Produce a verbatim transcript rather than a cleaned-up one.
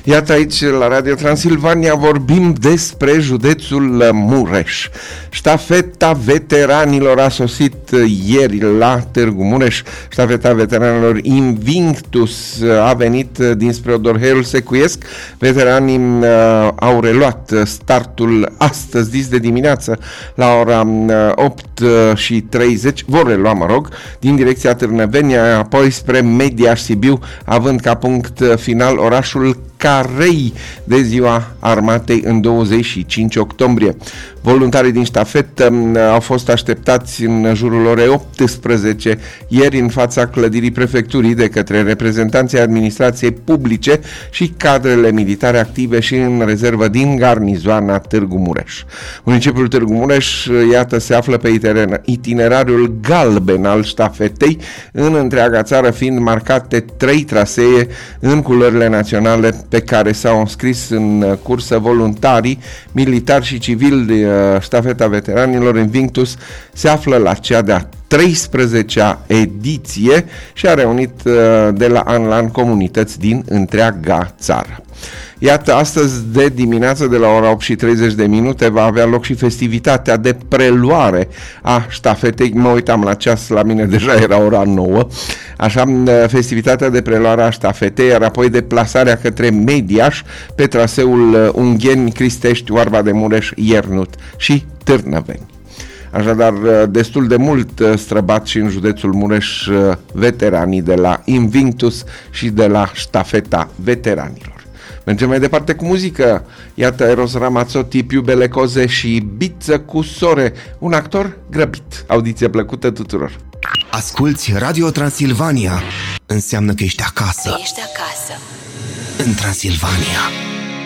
Iată aici la Radio Transilvania vorbim despre județul Mureș. Ștafeta veteranilor a sosit ieri la Târgu Mureș. Ștafeta veteranilor Invictus a venit dinspre Odorheiul Secuiesc. Veteranii uh, au reluat startul astăzi, dis de dimineață, la ora opt și treizeci. Vor relua, mă rog, din direcția Târnăvenia, apoi spre Mediaș, Sibiu, având ca punct final orașul Carei de ziua armatei în douăzeci și cinci octombrie. Voluntarii din ștafetă au fost așteptați în jurul orei optsprezece ieri în fața clădirii prefecturii de către reprezentanții administrației publice și cadrele militare active și în rezervă din garnizoana Târgu Mureș. Municipiul Târgu Mureș, iată, se află pe itinerariul galben al ștafetei, în întreaga țară fiind marcate trei trasee în culorile naționale pe care s-au înscris în cursă voluntarii, militari și civili de ștafeta veteranilor Invictus. Se află la cea de-a treisprezecea ediție și a reunit de la an la an comunități din întreaga țară. Iată, astăzi de dimineață, de la ora opt și treizeci de minute, va avea loc și festivitatea de preluare a ștafetei. Mă uitam la ceas, la mine deja era ora nouă. Așa, festivitatea de preluare a ștafetei, iar apoi deplasarea către Mediaș pe traseul Ungheni, Cristești, Oarba de Mureș, Iernut și Târnăveni. Așadar, destul de mult străbat și în județul Mureș veteranii de la Invictus și de la ștafeta veteranilor. Mergem mai departe cu muzică. Iată Eros Ramazzotti, Più belle cose și Biță cu sore, un actor grăbit. Audiție plăcută tuturor. Asculți Radio Transilvania. Înseamnă că ești acasă. Ești acasă. În Transilvania.